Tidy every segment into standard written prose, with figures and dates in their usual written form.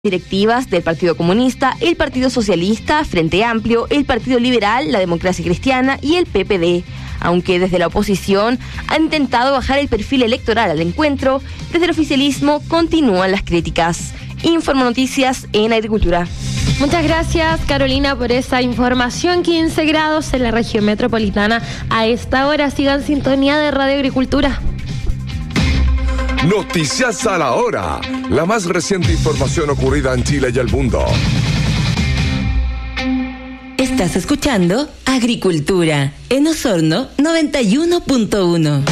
directivas del Partido Comunista, el Partido Socialista, Frente Amplio, el Partido Liberal, la Democracia Cristiana y el PPD. Aunque desde la oposición han intentado bajar el perfil electoral al encuentro, desde el oficialismo continúan las críticas. Informo Noticias en Agricultura. Muchas gracias, Carolina, por esa información. 15 grados en la región metropolitana. A esta hora sigan sintonía de Radio Agricultura. Noticias a la hora. La más reciente información ocurrida en Chile y el mundo. Estás escuchando Agricultura en Osorno 91.1.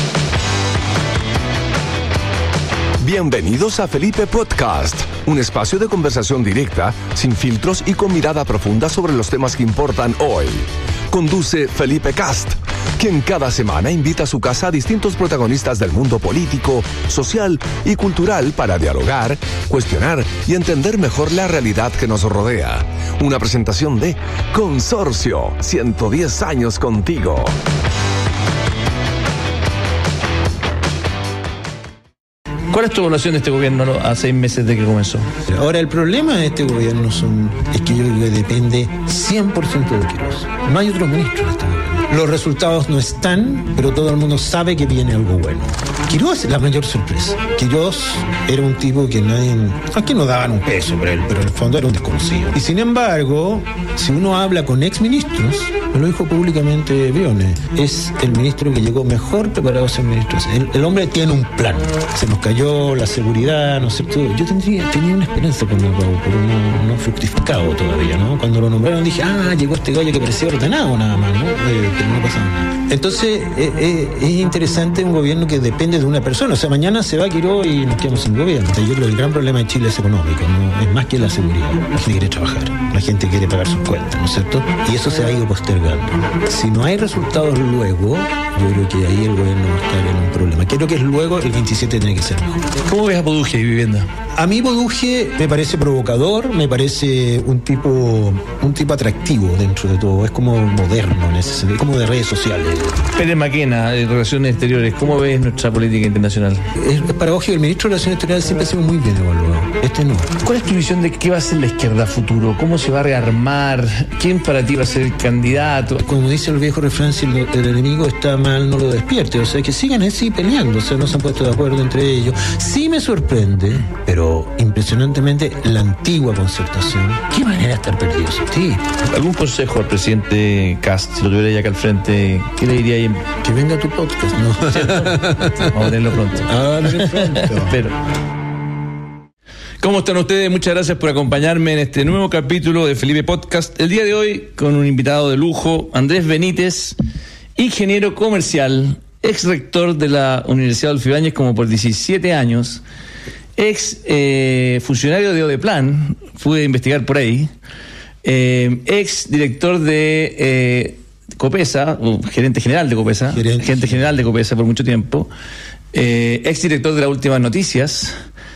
Bienvenidos a Felipe Podcast, un espacio de conversación directa, sin filtros y con mirada profunda sobre los temas que importan hoy. Conduce Felipe Cast, quien cada semana invita a su casa a distintos protagonistas del mundo político, social y cultural para dialogar, cuestionar y entender mejor la realidad que nos rodea. Una presentación de Consorcio, 110 años contigo. ¿Cuál es tu evaluación de este gobierno a 6 meses de que comenzó? Ahora, el problema de este gobierno es que yo creo que depende 100% de Quirós. No hay otro ministro en este gobierno. Los resultados no están, pero todo el mundo sabe que viene algo bueno. Quirós es la mayor sorpresa. Quirós era un tipo que aquí no daban un peso por él, pero en el fondo era un desconocido. Y sin embargo, si uno habla con exministros, me lo dijo públicamente Briones, es el ministro que llegó mejor preparado a ser ministro. El hombre tiene un plan. Se nos cayó la seguridad, ¿no es cierto? Yo tenía una esperanza con el Raúl, pero no fructificado todavía, ¿no? Cuando lo nombraron dije, llegó este gallo que parecía ordenado nada más, ¿no? Pero no pasaba nada. Entonces, es interesante un gobierno que depende de una persona. O sea, mañana se va Quirós y nos quedamos sin gobierno. Yo creo que el gran problema de Chile es económico, ¿no? Es más que la seguridad. La gente quiere trabajar, la gente quiere pagar sus cuentas, ¿no es cierto? Y eso se ha ido postergando. Si no hay resultados luego, yo creo que ahí el gobierno va a estar en un problema. Creo que es luego, el 27 tiene que ser mejor. ¿Cómo ves a Poduje y Vivienda? A mí Poduje me parece provocador, me parece un tipo atractivo dentro de todo. Es como moderno en ese sentido, como de redes sociales. Pérez Maquena, de Relaciones Exteriores, ¿cómo ves nuestra política internacional? Es paradójico, el ministro de Relaciones Exteriores siempre ha sido muy bien evaluado. Este no. ¿Cuál es tu visión de qué va a ser la izquierda a futuro? ¿Cómo se va a rearmar? ¿Quién para ti va a ser el candidato? Como dice el viejo refrán, si el enemigo está mal, no lo despierte. O sea, que sigan así peleando. O sea, no se han puesto de acuerdo entre ellos. Sí me sorprende, pero impresionantemente, la antigua Concertación. ¿Qué manera de estar perdidos? Sí. ¿Algún consejo al presidente Kast, si lo tuviera ya acá al frente, qué le diría ahí? Que venga a tu podcast, ¿no? Vamos a tenerlo pronto. Espero. ¿Cómo están ustedes? Muchas gracias por acompañarme en este nuevo capítulo de Felipe Podcast. El día de hoy con un invitado de lujo, Andrés Benítez, ingeniero comercial, ex rector de la Universidad Adolfo Ibáñez como por 17 años, ex funcionario de Odeplan, pude investigar por ahí, ex director de Copesa, gerente general de Copesa, gerente general de Copesa por mucho tiempo, ex director de Las Últimas Noticias.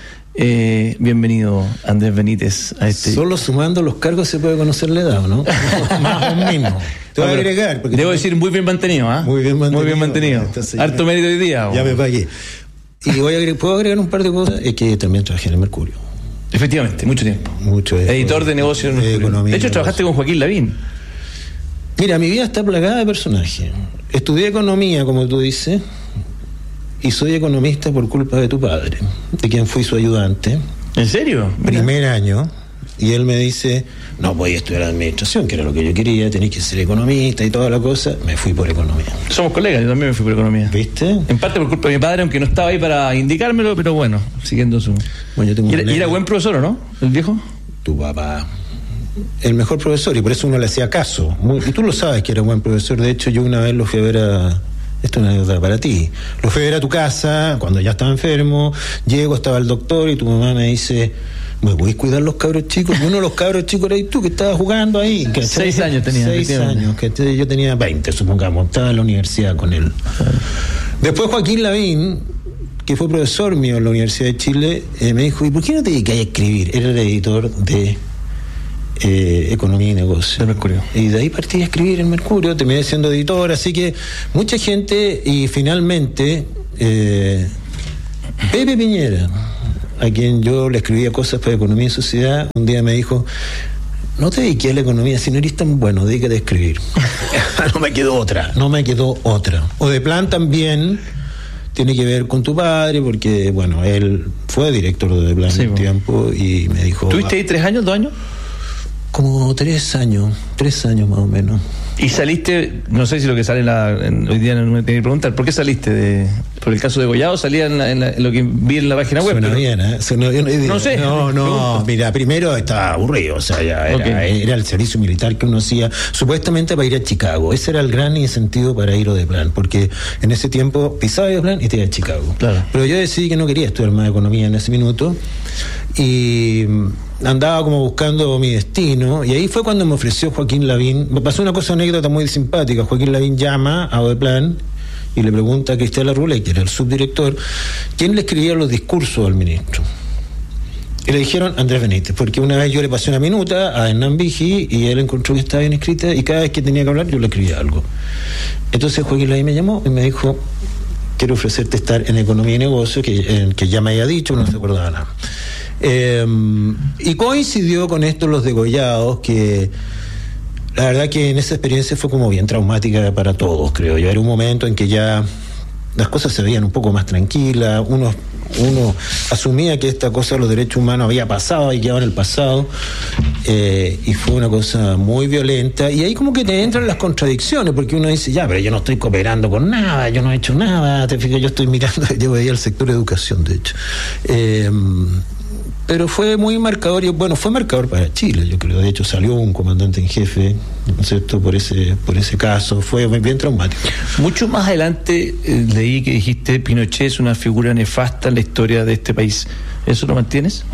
Bienvenido, Andrés Benítez, a este. Solo sumando los cargos se puede conocer la edad, ¿no? Más o menos. Te voy a agregar. Porque debo decir, muy bien mantenido, ¿ah? Muy bien mantenido. Muy bien mantenido. Entonces, harto mérito hoy día. Ya me pagué. Y puedo agregar un par de cosas. Es que también trabajé en el Mercurio. Efectivamente, mucho tiempo. Editor de negocios en el Mercurio. De hecho, trabajaste con Joaquín Lavín. Mira, mi vida está plagada de personajes. Estudié economía, como tú dices, y soy economista por culpa de tu padre, de quien fui su ayudante. ¿En serio? Primer año. Y él me dice, no voy a estudiar administración, que era lo que yo quería, tenés que ser economista y toda la cosa. Me fui por economía. Somos colegas, yo también me fui por economía. ¿Viste? En parte por culpa de mi padre, aunque no estaba ahí para indicármelo, pero bueno, siguiendo su... Bueno, yo tengo ¿Y era buen profesor o no, el viejo? Tu papá, el mejor profesor, y por eso uno le hacía caso. Y tú lo sabes que era buen profesor. De hecho, yo una vez lo fui a ver a... Esto es una anécdota para ti. Lo fui a ver a tu casa cuando ya estaba enfermo. Llego, estaba el doctor y tu mamá me dice, ¿me podés cuidar los cabros chicos? Y uno de los cabros chicos eras tú, que estabas jugando ahí. 6 años tenía. 6 años, que yo tenía 20, supongamos. Estaba en la universidad con él. Después Joaquín Lavín, que fue profesor mío en la Universidad de Chile, me dijo, ¿y por qué no te dedicas a escribir? Era el editor de Economía y Negocios del Mercurio, y de ahí partí a escribir en Mercurio, terminé siendo editor, así que mucha gente. Y finalmente Pepe Piñera, a quien yo le escribía cosas para Economía y Sociedad, un día me dijo: no te dediqué a la economía, si no eres tan bueno, dedícate a escribir. No me quedó otra. Odeplan también tiene que ver con tu padre, porque, bueno, él fue director de Odeplan un tiempo y me dijo... ¿Tuviste ahí 3 años, 2 años? Como 3 años más o menos. Y saliste, no sé si lo que sale hoy día no me tenía que preguntar, ¿por qué saliste por el caso de Gollado? Salía en lo que vi en la página web. Suena bien, ¿eh? No sé. No, mira, primero estaba aburrido, o sea, ya era el servicio militar que uno hacía supuestamente para ir a Chicago. Ese era el gran incentivo para ir a Odeplan, porque en ese tiempo pisaba Odeplan y te iba a Chicago. Claro. Pero yo decidí que no quería estudiar más economía en ese minuto y andaba como buscando mi destino, y ahí fue cuando me ofreció Joaquín Lavín. Me pasó una anécdota muy simpática. Joaquín Lavín llama a Odeplan y le pregunta a Cristian Larroulé, que era el subdirector, quién le escribía los discursos al ministro. Y le dijeron Andrés Benítez, porque una vez yo le pasé una minuta a Hernán Vigi y él encontró que estaba bien escrita, y cada vez que tenía que hablar yo le escribía algo. Entonces Joaquín Lavín me llamó y me dijo: quiero ofrecerte estar en Economía y Negocio, que ya me había dicho, no se acordaba nada. Y coincidió con esto los degollados, que la verdad que en esa experiencia fue como bien traumática para todos, creo yo. Era un momento en que ya las cosas se veían un poco más tranquilas, uno asumía que esta cosa de los derechos humanos había pasado y quedaba en el pasado, y fue una cosa muy violenta, y ahí como que te entran las contradicciones, porque uno dice: ya, pero yo no estoy cooperando con nada, yo no he hecho nada, te fijas, yo estoy mirando, yo veía el sector de educación, de hecho. Pero fue muy marcador, y bueno, fue marcador para Chile, yo creo. De hecho salió un comandante en jefe, ¿no es cierto?, por ese caso. Fue bien traumático. Mucho más adelante leí que dijiste: Pinochet es una figura nefasta en la historia de este país. ¿Eso lo mantienes?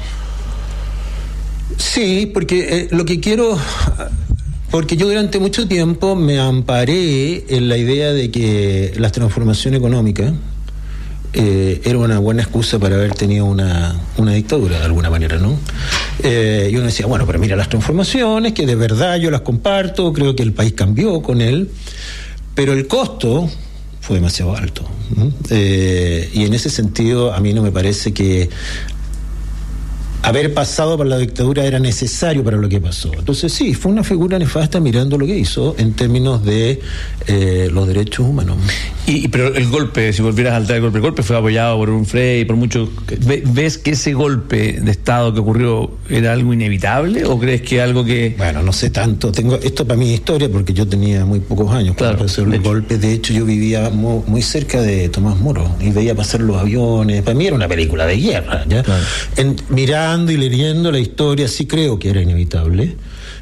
Sí, porque porque yo durante mucho tiempo me amparé en la idea de que la transformación económica era una buena excusa para haber tenido una dictadura, de alguna manera, ¿no? Y uno decía: bueno, pero mira las transformaciones, que de verdad yo las comparto, creo que el país cambió con él, pero el costo fue demasiado alto, ¿no? Y en ese sentido a mí no me parece que haber pasado por la dictadura era necesario para lo que pasó. Entonces sí, fue una figura nefasta mirando lo que hizo en términos de los derechos humanos. Pero el golpe, si volvieras a saltar el golpe fue apoyado por un Frey, por muchos. ¿Ves que ese golpe de Estado que ocurrió era algo inevitable, o crees que algo que...? Bueno, no sé tanto. Esto para mí es historia, porque yo tenía muy pocos años cuando pasó el golpe. De hecho, yo vivía muy cerca de Tomás Moro y veía pasar los aviones. Para mí era una película de guerra, ¿ya? Claro. Mirando y leyendo la historia, sí creo que era inevitable.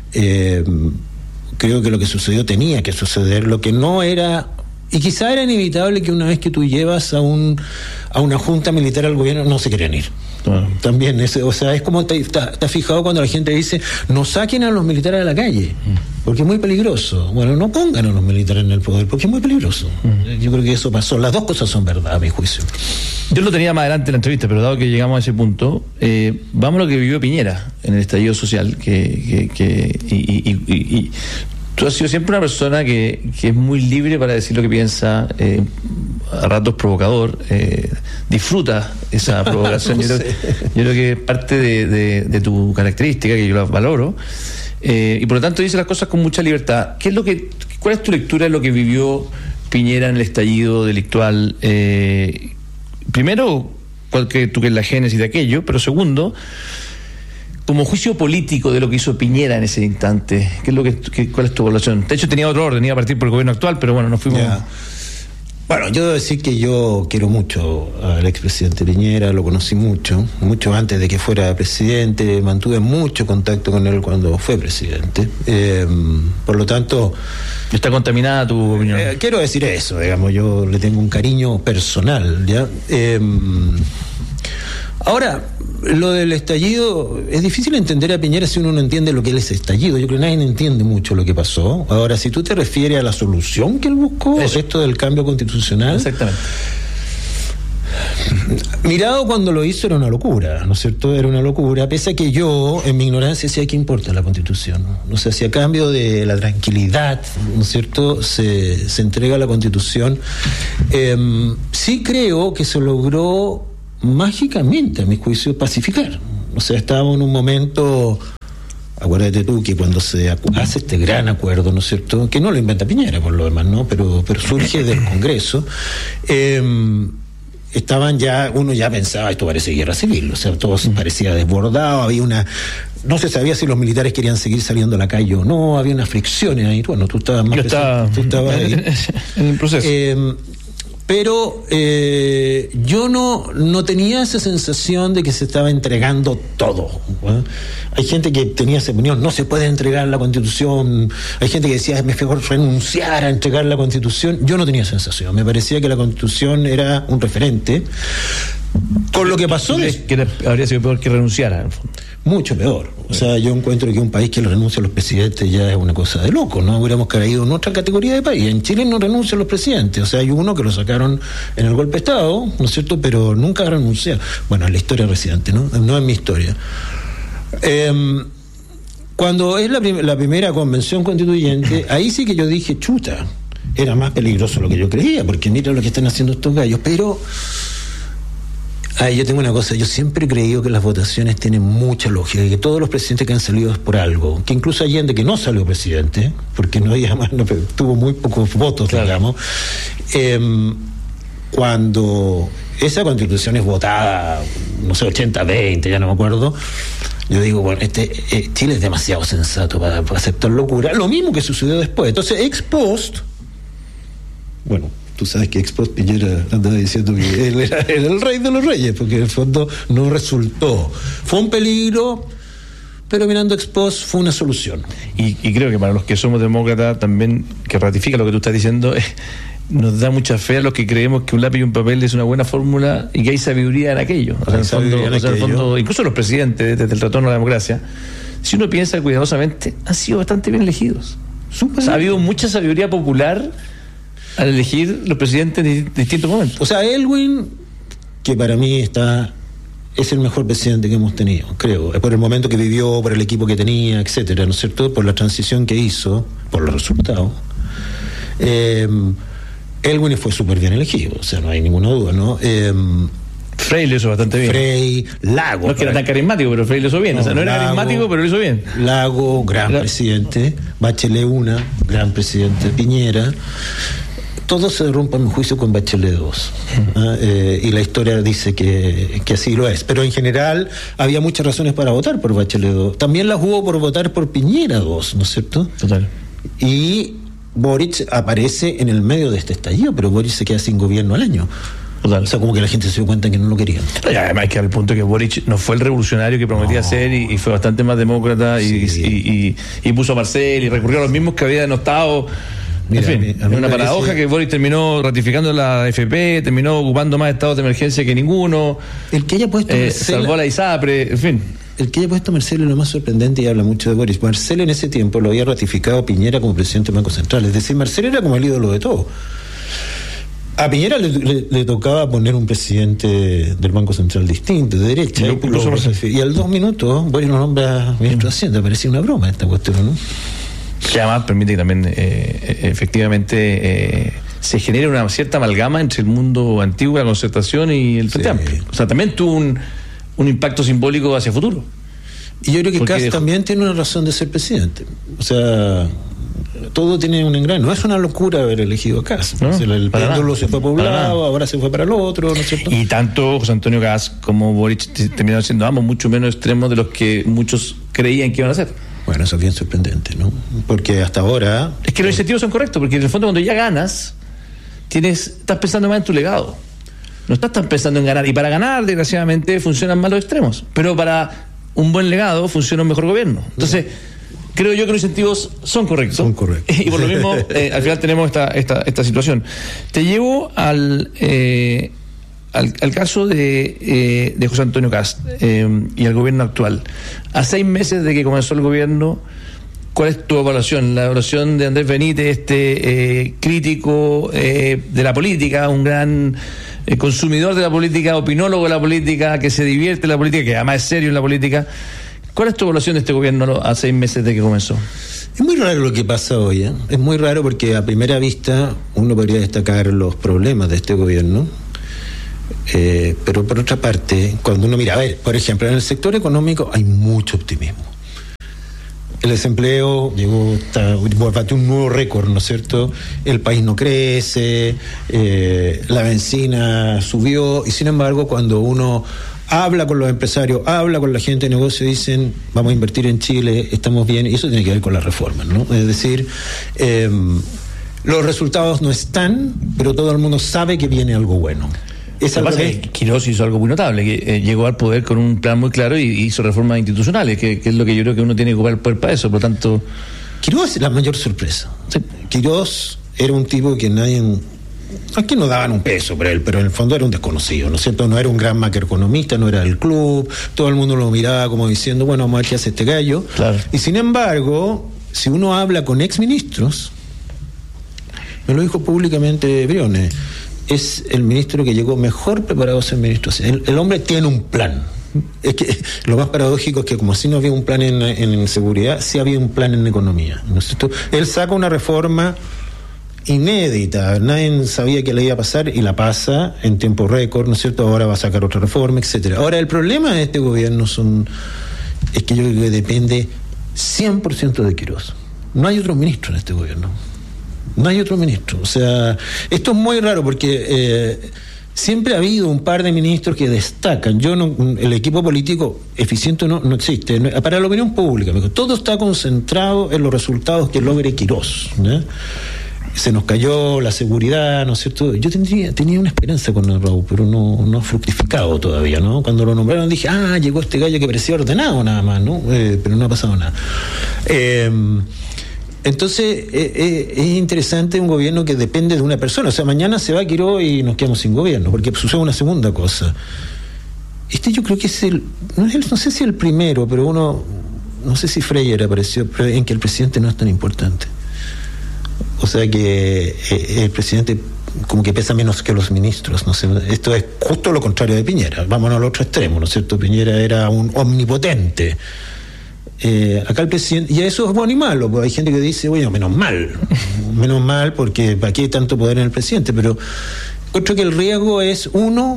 Creo que lo que sucedió tenía que suceder. Lo que no era... Y quizá era inevitable que una vez que tú llevas a una junta militar al gobierno, no se querían ir. También, o sea, es como está fijado cuando la gente dice: no saquen a los militares a la calle, porque es muy peligroso. Bueno, no pongan a los militares en el poder, porque es muy peligroso. Yo creo que eso pasó. Las dos cosas son verdad, a mi juicio. Yo lo tenía más adelante en la entrevista, pero dado que llegamos a ese punto, vamos a lo que vivió Piñera en el estallido social, y tú has sido siempre una persona que es muy libre para decir lo que piensa, a ratos provocador, disfruta esa provocación. Yo creo que es parte de tu característica, que yo la valoro, y por lo tanto dice las cosas con mucha libertad. ¿Cuál es tu lectura de lo que vivió Piñera en el estallido delictual? Primero, tú que es la génesis de aquello, pero segundo, como juicio político de lo que hizo Piñera en ese instante, ¿cuál es tu evaluación? De hecho, tenía otro orden, iba a partir por el gobierno actual, pero bueno, nos fuimos... Bueno, yo debo decir que yo quiero mucho al expresidente Piñera, lo conocí mucho antes de que fuera presidente, mantuve mucho contacto con él cuando fue presidente. Por lo tanto... ¿Está contaminada tu opinión? Quiero decir eso, digamos, yo le tengo un cariño personal, ¿ya? Ahora, lo del estallido, es difícil entender a Piñera si uno no entiende lo que es estallido. Yo creo que nadie entiende mucho lo que pasó. Ahora, si tú te refieres a la solución que él buscó, esto del cambio constitucional... Exactamente. Mirado cuando lo hizo era una locura, ¿no es cierto? Era una locura, pese a que yo, en mi ignorancia, decía: ¿qué importa la Constitución? O sea, si a cambio de la tranquilidad, ¿no es cierto?, se entrega la Constitución. Sí creo que se logró mágicamente, a mi juicio, pacificar. O sea, estábamos en un momento, acuérdate tú que cuando se hace este gran acuerdo, ¿no es cierto?, que no lo inventa Piñera por lo demás, ¿no?, pero surge del Congreso, estaban ya, uno ya pensaba, esto parece guerra civil, o sea, todo parecía desbordado, había no se sabía si los militares querían seguir saliendo a la calle o no, había unas fricciones ahí, bueno, tú estabas más tú estabas ahí en el proceso. Pero yo no tenía esa sensación de que se estaba entregando todo, ¿no? Hay gente que tenía esa opinión, no se puede entregar la Constitución. Hay gente que decía, es mejor renunciar a entregar la Constitución. Yo no tenía esa sensación, me parecía que la Constitución era un referente. Con lo que pasó... que habría sido peor que renunciara, en el fondo. Mucho peor. O sea, yo encuentro que un país que le renuncia a los presidentes ya es una cosa de loco, ¿no? Hubiéramos caído en otra categoría de país. En Chile no renuncian los presidentes. O sea, hay uno que lo sacaron en el golpe de Estado, ¿no es cierto?, pero nunca renuncia. Bueno, en la historia reciente, ¿no? No en mi historia. Cuando es la primera convención constituyente, ahí sí que yo dije, chuta, era más peligroso lo que yo creía, porque mira lo que están haciendo estos gallos, pero... yo tengo una cosa, yo siempre he creído que las votaciones tienen mucha lógica, y que todos los presidentes que han salido es por algo, que incluso Allende, que no salió presidente, porque tuvo muy pocos votos, claro, digamos, cuando esa Constitución es votada, no sé, 80-20, ya no me acuerdo, yo digo, bueno, Chile es demasiado sensato para aceptar locura, lo mismo que sucedió después. Entonces, ex post, bueno, tú sabes que ex post Piñera andaba diciendo que él era el rey de los reyes, porque en el fondo no resultó. Fue un peligro, pero mirando ex post fue una solución. Y creo que para los que somos demócratas también, que ratifica lo que tú estás diciendo, nos da mucha fe a los que creemos que un lápiz y un papel es una buena fórmula y que hay sabiduría en aquello. O sea, en el fondo, incluso los presidentes, desde el retorno a la democracia, si uno piensa cuidadosamente, han sido bastante bien elegidos. O sea, ha habido mucha sabiduría popular al elegir los presidentes en distintos momentos. O sea, Elwin, que para mí es el mejor presidente que hemos tenido, creo, por el momento que vivió, por el equipo que tenía, etcétera, ¿no es cierto?, por la transición que hizo, por los resultados. Elwin fue súper bien elegido, o sea, no hay ninguna duda, ¿no? Frey lo hizo bastante bien. Frey, Lago. No es que era tan carismático, pero Frey lo hizo bien. No, o sea, no era carismático, pero lo hizo bien. Lago, gran presidente. Bachelet gran presidente. Piñera. Todo se derrumba, en mi juicio, con Bachelet 2. Y la historia dice que así lo es. Pero en general había muchas razones para votar por Bachelet 2. También las hubo por votar por Piñera 2, ¿no es cierto? Total. Y Boric aparece en el medio de este estallido, pero Boric se queda sin gobierno al año. Total. O sea, como que la gente se dio cuenta que no lo querían. Y además es que al punto que Boric no fue el revolucionario que prometía ser y fue bastante más demócrata y puso a Marcel y recurrió a los mismos que había denostado. Mira, en fin, una paradoja que Boric terminó ratificando la AFP, terminó ocupando más estados de emergencia que ninguno. El que haya puesto salvó a la ISAPRE, en fin. El que haya puesto a Marcel es lo más sorprendente y habla mucho de Boric. Marcel en ese tiempo lo había ratificado Piñera como presidente del Banco Central. Es decir, Marcel era como el ídolo de todo. A Piñera le tocaba poner un presidente del Banco Central distinto, de derecha. Y al 2 minutos, Boric lo nombra ministro de Hacienda. Parecía una broma esta cuestión, ¿no? Que además permite que también efectivamente se genere una cierta amalgama entre el mundo antiguo, la concertación y el Frente Amplio. O sea, también tuvo un impacto simbólico hacia el futuro. Y yo creo que Kast también tiene una razón de ser presidente. O sea, todo tiene un engrane. No es una locura haber elegido a Kast. ¿No? O sea, el péndulo se fue para un lado, ahora se fue para el otro, ¿no es cierto? Y tanto José Antonio Kast como Boric terminaron siendo ambos mucho menos extremos de los que muchos creían que iban a ser. Bueno, eso es bien sorprendente, ¿no? Porque hasta ahora... Es que los incentivos son correctos, porque en el fondo cuando ya ganas, estás pensando más en tu legado. No estás tan pensando en ganar. Y para ganar, desgraciadamente, funcionan más los extremos. Pero para un buen legado funciona un mejor gobierno. Entonces, creo yo que los incentivos son correctos. Son correctos. Y por lo mismo, al final tenemos esta situación. Te llevo al caso de José Antonio Kast y al gobierno actual. A 6 meses de que comenzó el gobierno, ¿cuál es tu evaluación? La evaluación de Andrés Benítez, crítico de la política, un gran consumidor de la política, opinólogo de la política, que se divierte en la política, que además es serio en la política. ¿Cuál es tu evaluación de este gobierno a 6 meses de que comenzó? Es muy raro lo que pasa hoy, ¿eh? Es muy raro porque a primera vista uno podría destacar los problemas de este gobierno. Pero por otra parte, cuando uno mira, a ver, por ejemplo, en el sector económico hay mucho optimismo. El desempleo batió un nuevo récord, ¿no es cierto? El país no crece, la bencina subió, y sin embargo, cuando uno habla con los empresarios, habla con la gente de negocio, dicen, vamos a invertir en Chile, estamos bien, y eso tiene que ver con las reformas, ¿no? Es decir, los resultados no están, pero todo el mundo sabe que viene algo bueno. Lo que pasa es que Quirós hizo algo muy notable, que llegó al poder con un plan muy claro y hizo reformas institucionales, que es lo que yo creo que uno tiene que ocupar el poder para eso, por lo tanto... Quirós es la mayor sorpresa. Sí. Quirós era un tipo que aquí no daban un peso por él, pero en el fondo era un desconocido, ¿no es cierto? No era un gran macroeconomista, no era del club, todo el mundo lo miraba como diciendo, bueno, vamos a ver qué hace este gallo. Claro. Y sin embargo, si uno habla con exministros, me lo dijo públicamente Briones, es el ministro que llegó mejor preparado a ser ministro. El hombre tiene un plan. Es que lo más paradójico es que como si no había un plan en seguridad, sí había un plan en economía, ¿no es cierto? Él saca una reforma inédita, nadie sabía que le iba a pasar y la pasa en tiempo récord, ¿no es cierto? Ahora va a sacar otra reforma, etcétera. Ahora, el problema de este gobierno es que yo creo que depende 100% de Quirós. No hay otro ministro en este gobierno. No hay otro ministro. O sea, esto es muy raro porque siempre ha habido un par de ministros que destacan. El equipo político eficiente no existe. Para la opinión pública, todo está concentrado en los resultados que logre Quirós, ¿no? Se nos cayó la seguridad, ¿no es cierto? Yo tenía una esperanza con el Raúl, pero no ha fructificado todavía, ¿no? Cuando lo nombraron dije, llegó este gallo que parecía ordenado nada más, ¿no? Pero no ha pasado nada. Entonces, es interesante un gobierno que depende de una persona. O sea, mañana se va Quirós y nos quedamos sin gobierno, porque sucede una segunda cosa. Yo creo que no sé si el primero, pero no sé si Freire apareció, pero en que el presidente no es tan importante. O sea que el presidente como que pesa menos que los ministros, no sé. Esto es justo lo contrario de Piñera. Vámonos al otro extremo, ¿no es cierto? Piñera era un omnipotente. Acá el presidente, y eso es bueno y malo, porque hay gente que dice, bueno, menos mal, porque ¿para qué hay tanto poder en el presidente? Pero encuentro que el riesgo es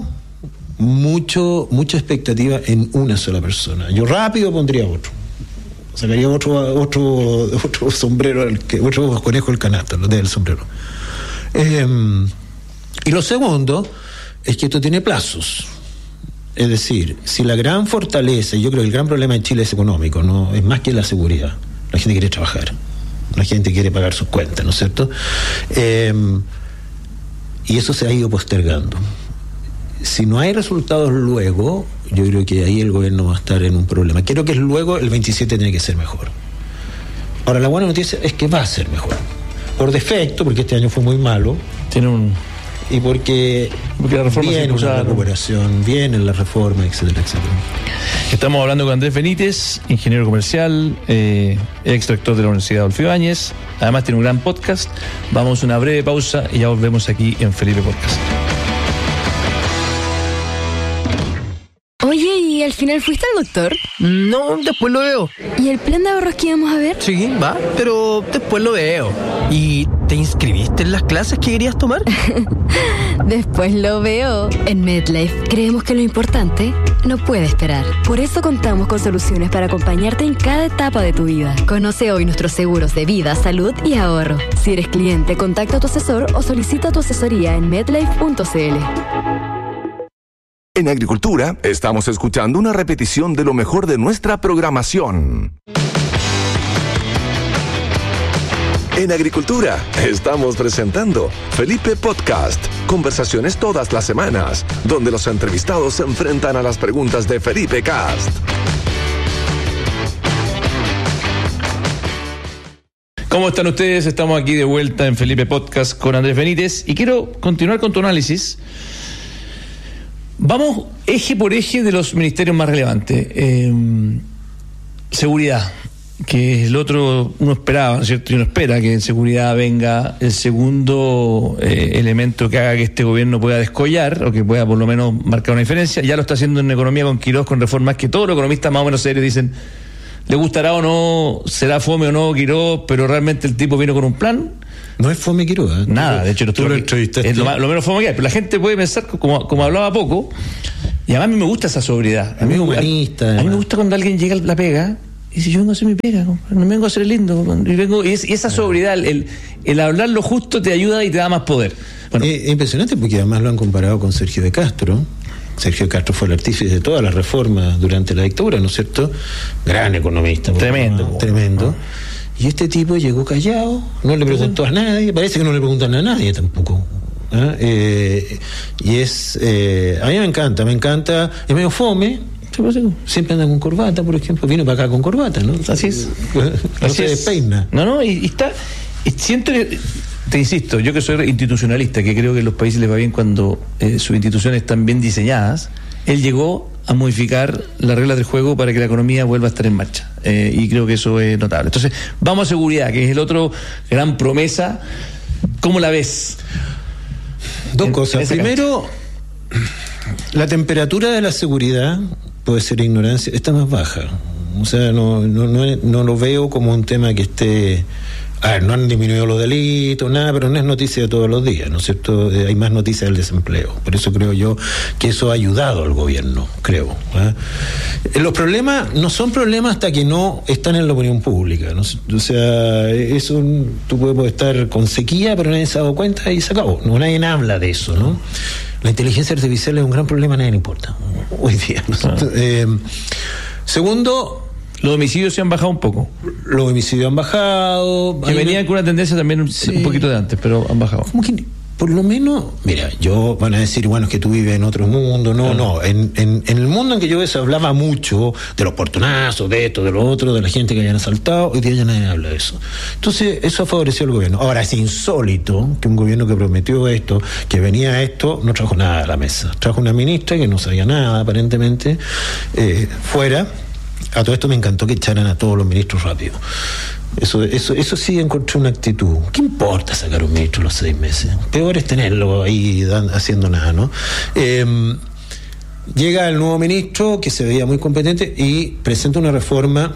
mucha expectativa en una sola persona. Yo rápido pondría otro, sacaría otro sombrero, otro conejo del canasto, lo del sombrero. Y lo segundo es que esto tiene plazos. Es decir, si la gran fortaleza, y yo creo que el gran problema en Chile es económico, no es más que la seguridad. La gente quiere trabajar, la gente quiere pagar sus cuentas, ¿no es cierto? Y eso se ha ido postergando. Si no hay resultados luego, yo creo que ahí el gobierno va a estar en un problema. Creo que luego el 27 tiene que ser mejor. Ahora, la buena noticia es que va a ser mejor. Por defecto, porque este año fue muy malo. Y porque la reforma viene una recuperación, viene la reforma, etcétera, etcétera. Estamos hablando con Andrés Benítez, ingeniero comercial, extractor de la Universidad Adolfo Ibáñez. Además tiene un gran podcast. Vamos a una breve pausa y ya volvemos aquí en Felipe Podcast. Oye, ¿y al final fuiste al doctor? No, después lo veo. ¿Y el plan de ahorros que íbamos a ver? Sí, va, pero después lo veo. ¿Y te inscribiste en las clases que querías tomar? Después lo veo. En MedLife creemos que lo importante no puede esperar. Por eso contamos con soluciones para acompañarte en cada etapa de tu vida. Conoce hoy nuestros seguros de vida, salud y ahorro. Si eres cliente, contacta a tu asesor o solicita tu asesoría en medlife.cl. En Agricultura, estamos escuchando una repetición de lo mejor de nuestra programación. En Agricultura, estamos presentando Felipe Podcast. Conversaciones todas las semanas, donde los entrevistados se enfrentan a las preguntas de Felipe Cast. ¿Cómo están ustedes? Estamos aquí de vuelta en Felipe Podcast con Andrés Benítez y quiero continuar con tu análisis. Vamos eje por eje de los ministerios más relevantes. Seguridad, que es el otro, uno esperaba, ¿no es cierto? Y uno espera que en seguridad venga el segundo elemento que haga que este gobierno pueda descollar o que pueda por lo menos marcar una diferencia. Ya lo está haciendo en economía con Quirós, con reformas que todos los economistas más o menos serios dicen, le gustará o no, será fome o no Quirós, pero realmente el tipo vino con un plan. No es fome Quiroga. Nada, de hecho tú lo entrevistaste. Es lo menos fome que hay, pero la gente puede pensar, como hablaba poco, y además a mí me gusta esa sobriedad. A mí me gusta cuando alguien llega a la pega y dice, yo vengo a hacer mi pega, no vengo a hacer el lindo, y esa sobriedad, el hablar lo justo te ayuda y te da más poder. Bueno. Es impresionante porque además lo han comparado con Sergio de Castro. Sergio de Castro fue el artífice de todas las reformas durante la dictadura, ¿no es cierto? Gran economista. Tremendo. Y este tipo llegó callado, no le preguntó a nadie, parece que no le preguntan a nadie tampoco. Y a mí me encanta, es medio fome, siempre anda con corbata, por ejemplo, vino para acá con corbata, ¿no? Así es. No se despeina. No, y está, siento que, te insisto, yo que soy institucionalista, que creo que a los países les va bien cuando sus instituciones están bien diseñadas, él llegó a modificar las reglas del juego para que la economía vuelva a estar en marcha, y creo que eso es notable. Entonces, vamos a seguridad, que es el otro gran promesa. ¿Cómo la ves? Dos cosas. Primero, la temperatura de la seguridad, puede ser ignorancia, está más baja. O sea, no lo veo como un tema que esté... no han disminuido los delitos, nada, pero no es noticia de todos los días, ¿no es cierto? Hay más noticias del desempleo. Por eso creo yo que eso ha ayudado al gobierno, creo. Los problemas no son problemas hasta que no están en la opinión pública, ¿no? O sea, eso tú puedes estar con sequía, pero nadie se ha dado cuenta y se acabó. No, nadie habla de eso, ¿no? La inteligencia artificial es un gran problema, a nadie le importa hoy día, ¿no? Segundo, los homicidios se han bajado un poco. Los homicidios han bajado. Que venían con una tendencia también un poquito de antes, pero han bajado. Como que, por lo menos, mira, van a decir, bueno, es que tú vives en otro mundo. No. En el mundo en que yo vivo se hablaba mucho de los portonazos, de esto, de lo otro, de la gente que habían asaltado. Hoy día ya nadie habla de eso. Entonces, eso ha favorecido al gobierno. Ahora, es insólito que un gobierno que prometió esto, que venía a esto, no trajo nada a la mesa. Trajo una ministra que no sabía nada, aparentemente, fuera. A todo esto me encantó que echaran a todos los ministros rápido. Eso sí encontré una actitud. ¿Qué importa sacar un ministro los 6 meses? Peor es tenerlo ahí haciendo nada, ¿no? Llega el nuevo ministro, que se veía muy competente, y presenta una reforma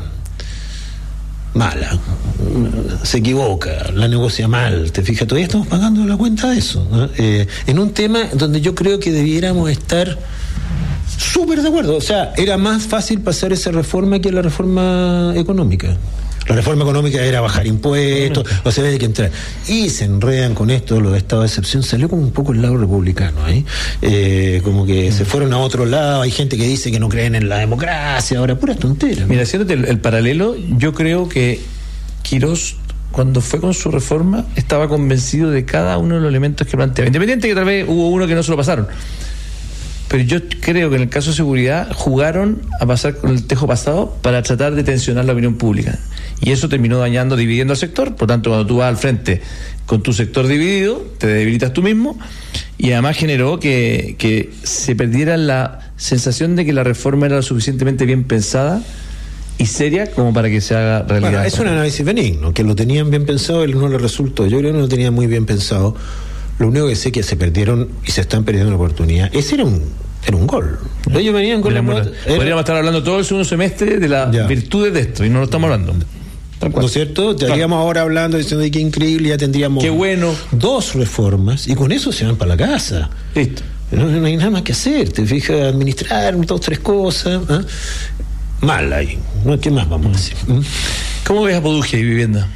mala. Se equivoca, la negocia mal. Te fijas, todavía estamos pagando la cuenta de eso, ¿no? En un tema donde yo creo que debiéramos estar súper de acuerdo. O sea, era más fácil pasar esa reforma que la reforma económica. La reforma económica era bajar impuestos, o sea, hay que entrar. Y se enredan con esto, los estados de excepción. Salió como un poco el lado republicano ahí. Como que se fueron a otro lado. Hay gente que dice que no creen en la democracia. Ahora, pura tontera. Mira, haciéndote el paralelo, yo creo que Quirós, cuando fue con su reforma, estaba convencido de cada uno de los elementos que planteaba. Independiente que tal vez hubo uno que no se lo pasaron. Pero yo creo que en el caso de seguridad jugaron a pasar con el tejo pasado para tratar de tensionar la opinión pública. Y eso terminó dividiendo al sector. Por tanto, cuando tú vas al frente con tu sector dividido, te debilitas tú mismo. Y además generó que se perdiera la sensación de que la reforma era lo suficientemente bien pensada y seria como para que se haga realidad. Bueno, es un análisis benigno, que lo tenían bien pensado y no le resultó. Yo creo que no lo tenían muy bien pensado. Lo único que sé que se perdieron y se están perdiendo la oportunidad. Ese era un gol. Ellos venían con podríamos estar hablando todo el segundo semestre de las virtudes de esto y no lo estamos hablando. ¿No es cierto? Estaríamos ahora hablando diciendo qué increíble, ya tendríamos qué bueno 2 reformas y con eso se van para la casa. Listo. No hay nada más que hacer. Te fijas, administrar 2, 3 cosas. Mal ahí. ¿Qué más vamos a decir? ¿Cómo ves a Poduje y Vivienda?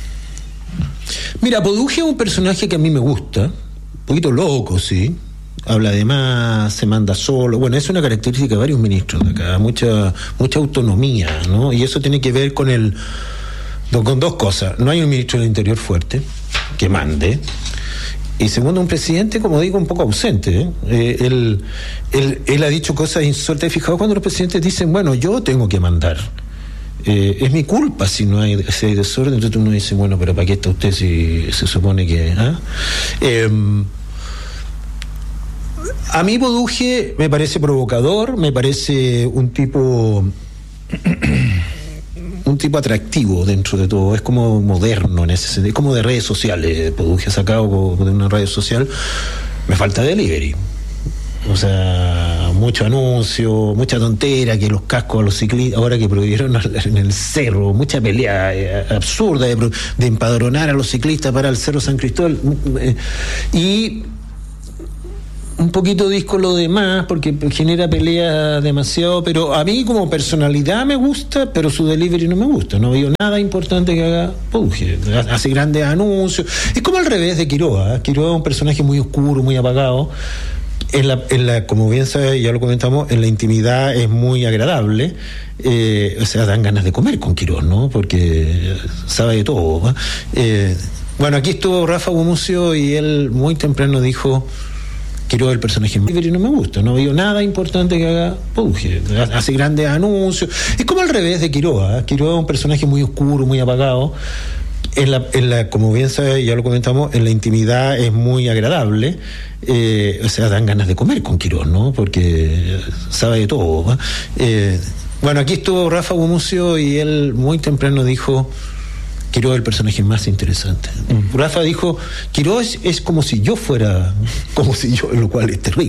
Mira, Poduje es un personaje que a mí me gusta, un poquito loco, sí. Habla de más, se manda solo. Bueno, es una característica de varios ministros de acá, mucha autonomía, ¿no? Y eso tiene que ver con 2 cosas. No hay un ministro del Interior fuerte que mande. Y segundo, un presidente, como digo, un poco ausente, ¿eh? Él ha dicho cosas insólitas. Fijado cuando los presidentes dicen, bueno, yo tengo que mandar. Es mi culpa si no hay desorden. Entonces uno dice, bueno, pero ¿para qué está usted si se supone que... A mí Poduje me parece provocador, me parece un tipo atractivo dentro de todo, es como moderno en ese sentido, como de redes sociales. Poduje sacado de una red social, me falta delivery. O sea, mucho anuncio, mucha tontera, que los cascos a los ciclistas, ahora que prohibieron en el cerro, mucha pelea absurda de empadronar a los ciclistas para el Cerro San Cristóbal, y un poquito disco lo demás, porque genera pelea demasiado, pero a mí como personalidad me gusta, pero su delivery no me gusta. No veo nada importante que haga Bunge. Hace grandes anuncios. Es como al revés de Quiroga. Quiroga es un personaje muy oscuro, muy apagado. Como bien sabe, ya lo comentamos, en la intimidad es muy agradable. O sea, dan ganas de comer con Quiroga, ¿no? Porque sabe de todo, ¿no? Bueno, aquí estuvo Rafa Gumucio y él muy temprano dijo: Quiroga el personaje y no me gusta, no veo nada importante que haga Bunge. Hace grandes anuncios. Es como al revés de Quiroga. Quiroga es un personaje muy oscuro, muy apagado. Como bien sabe, ya lo comentamos, en la intimidad es muy agradable. O sea, dan ganas de comer con Quiroga, ¿no? Porque sabe de todo, ¿no? Bueno, aquí estuvo Rafa Gumucio y él muy temprano dijo: Quiroga el personaje más interesante. Rafa dijo: Quiroga es como si yo fuera, lo cual es terrible.